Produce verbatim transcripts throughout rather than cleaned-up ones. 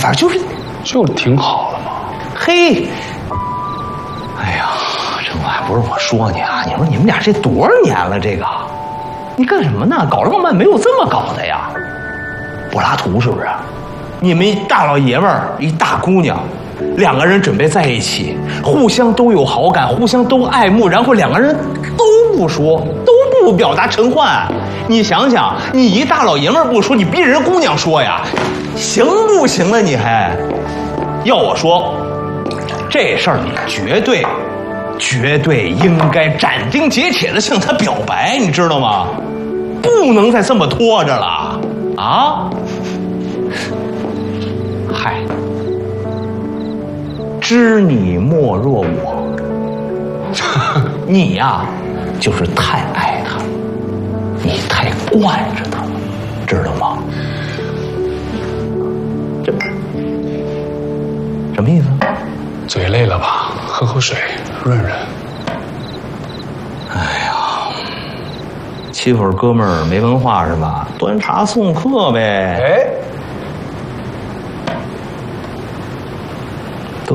反正就是就是挺好的嘛。 嘿，哎呀，这我还不是我说你啊，你说你们俩这多少年了？这个，你干什么呢？搞浪漫没有这么搞的呀？柏拉图是不是？你们一大老爷们儿，一大姑娘，两个人准备在一起，互相都有好感，互相都爱慕，然后两个人都不说，都不表达陈欢。你想想，你一大老爷们儿不说，你逼人姑娘说呀，行不行了？你还要我说，这事儿你绝对、绝对应该斩钉截铁的向他表白，你知道吗？不能再这么拖着了啊！嗨，知你莫若我，你呀，就是太爱他，你太惯着他了，知道吗？这什么意思？ 嘴累了吧？喝口水润润。 哎呀，欺负哥们儿没文化是吧？端茶送客呗。 哎。 都，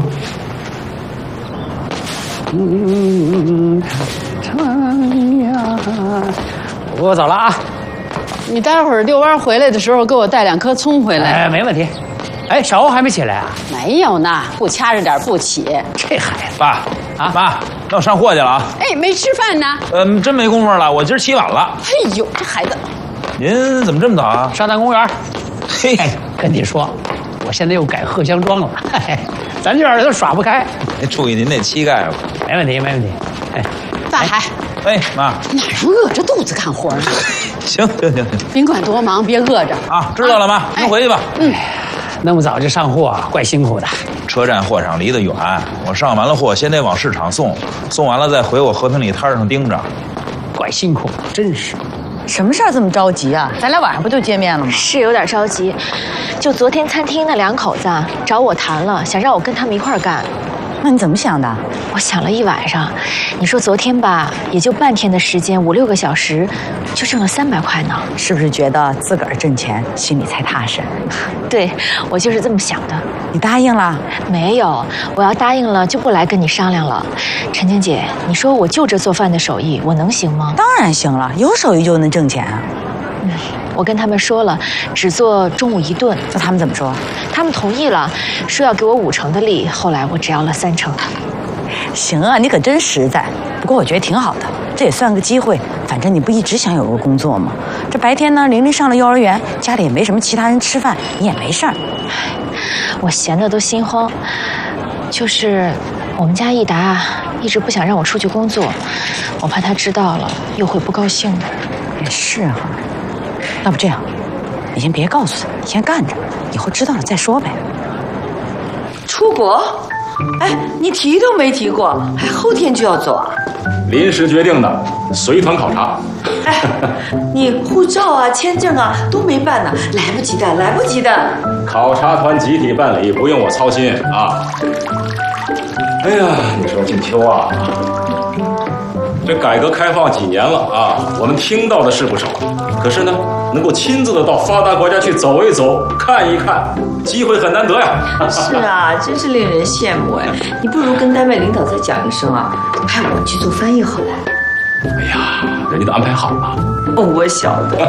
嗯，唱呀，我走了啊！ 你待会儿遛弯回来的时候，给我带两颗葱回来。 哎，没问题。哎，小欧还没起来啊？ 没有呢，不掐着点不起。 这孩子， 爸啊，妈，那我上货去了啊。 哎，没吃饭呢？ 嗯，真没工夫了，我今儿起晚了。 哎呦，这孩子， 您怎么这么早啊？ 上趟公园。 嘿， 跟你说，我现在又改荷香妆了。嘿嘿，咱这儿都耍不开。 注意您那膝盖吧。 没问题，没问题。哎， 大海， 哎，妈， 哪能饿着肚子干活呢？ 行行行行， 甭管多忙，别饿着啊。知道了，妈，您回去吧。 嗯。 那么早就上货，怪辛苦的。 车站货场离得远，我上完了货，先得往市场送，送完了再回我和平里摊上盯着。 怪辛苦，真是。 什么事儿这么着急啊？咱俩晚上不就见面了吗？ 是有点着急，就昨天餐厅那两口子找我谈了，想让我跟他们一块儿干。 那你怎么想的？ 我想了一晚上，你说昨天吧，也就半天的时间，五六个小时，就挣了三百块呢。 是不是觉得自个儿挣钱心里才踏实？ 对，我就是这么想的。 你答应了？ 没有，我要答应了就不来跟你商量了。陈静姐，你说我就这做饭的手艺，我能行吗？ 当然行了，有手艺就能挣钱啊。 嗯，我跟他们说了，只做中午一顿。 那他们怎么说？ 他们同意了，说要给我五成的利。后来我只要了三成。 行啊，你可真实在。不过我觉得挺好的，这也算个机会。反正你不一直想有个工作吗？这白天呢，玲玲上了幼儿园，家里也没什么其他人吃饭，你也没事儿。 我闲得都心慌，就是我们家益达一直不想让我出去工作，我怕他知道了又会不高兴的。 也是哈、啊，要不这样，你先别告诉他，你先干着，以后知道了再说呗。 出国？哎，你提都没提过，还后天就要走啊？ 临时决定的，随团考察。 哎，你护照啊、签证啊都没办呢，来不及的，来不及的。 考察团集体办理，不用我操心啊。哎呀，你说静秋啊，这改革开放几年了啊，我们听到的是不少，可是呢，能够亲自的到发达国家去走一走、看一看，机会很难得呀。 是啊，真是令人羡慕哎！你不如跟单位领导再讲一声啊，派我去做翻译好了。 哎呀，人家都安排好了。 哦，我晓得。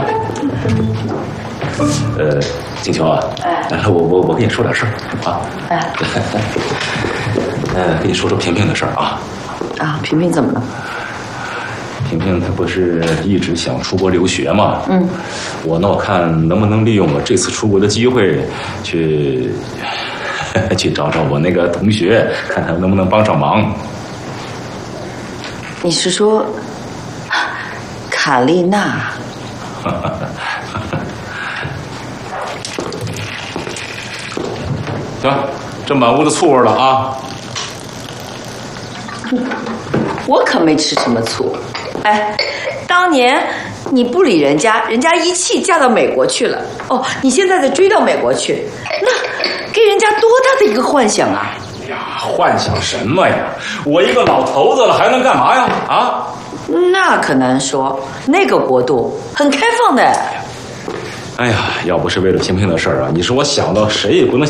呃，静秋啊， 哎， 我我我跟你说点事儿啊。 哎， 呃，跟你说说萍萍的事儿啊。 啊，萍萍怎么了？ 萍萍她不是一直想出国留学吗？ 嗯， 我呢，我看能不能利用我这次出国的机会，去去找找我那个同学，看看能不能帮上忙。 你是说卡丽娜？ 行，这满屋子醋味了啊！ 我可没吃什么醋。哎，当年你不理人家，人家一气嫁到美国去了。哦，你现在再追到美国去，那给人家多大的一个幻想啊！ 呀，幻想什么呀？我一个老头子了，还能干嘛呀？啊？ 那可难说，那个国度很开放的。 哎呀，要不是为了萍萍的事儿啊，你说我想到谁也不能想。